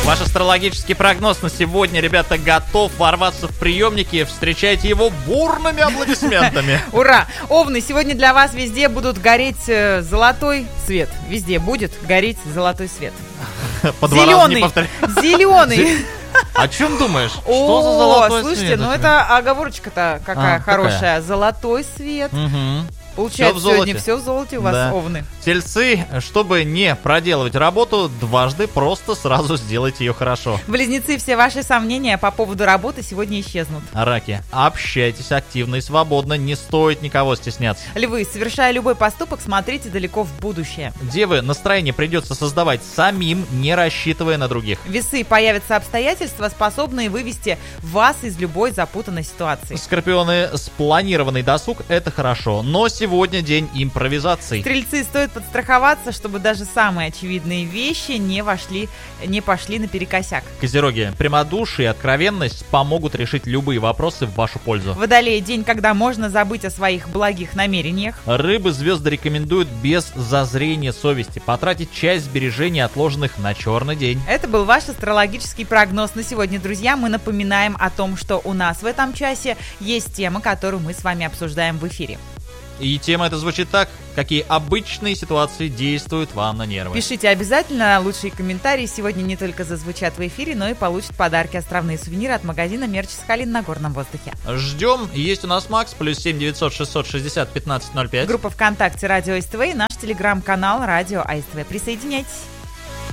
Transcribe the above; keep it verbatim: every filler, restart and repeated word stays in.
Ваш астрологический прогноз на сегодня, ребята, готов ворваться в приемники. Встречайте его бурными аплодисментами. Ура! Овны, сегодня для вас везде будут гореть э, золотой свет. Везде будет гореть золотой свет. По два раза не повторяй. Зеленый. О чем думаешь? О, Что за золотой слушайте, свет? ну это оговорочка-то какая А, хорошая. какая? Золотой свет. Угу. Получается, Всё в золоте. сегодня все в золоте у вас, Да. овны. Тельцы, чтобы не проделывать работу дважды, просто сразу сделайте ее хорошо. Близнецы, все ваши сомнения по поводу работы сегодня исчезнут. Раки, общайтесь активно и свободно, не стоит никого стесняться. Львы, совершая любой поступок, смотрите далеко в будущее. Девы, настроение придется создавать самим, не рассчитывая на других. Весы, появятся обстоятельства, способные вывести вас из любой запутанной ситуации. Скорпионы, спланированный досуг – это хорошо, но сегодня день импровизаций. Стрельцы, стоит подстраховаться, чтобы даже самые очевидные вещи не вошли, не пошли наперекосяк. Козероги, прямодушие и откровенность помогут решить любые вопросы в вашу пользу. Водолеи, день, когда можно забыть о своих благих намерениях. Рыбы, звезды рекомендуют без зазрения совести потратить часть сбережений, отложенных на черный день. Это был ваш астрологический прогноз на сегодня, друзья. Мы напоминаем о том, что у нас в этом часе есть тема, которую мы с вами обсуждаем в эфире. И тема эта звучит так: какие обычные ситуации действуют вам на нервы. Пишите обязательно, лучшие комментарии сегодня не только зазвучат в эфире, но и получат подарки островные сувениры от магазина Мерч Сахалин на горном воздухе. Ждем. Есть у нас Макс, плюс семь девятьсот шестьсот шестьдесят пятнадцать ноль пять. Группа ВКонтакте Радио СТВ и наш телеграм-канал Радио АСТВ. Присоединяйтесь.